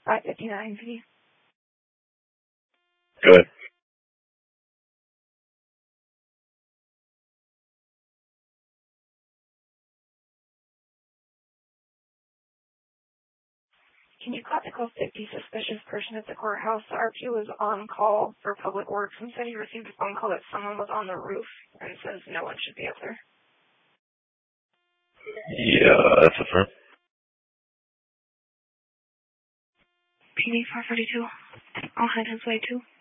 559V. Go ahead. Can you call 50 suspicious person at the courthouse? The RP was on call for public works and said he received a phone call that someone was on the roof and says no one should be up there. Yeah, that's affirmed. PD 542. I'll head his way too.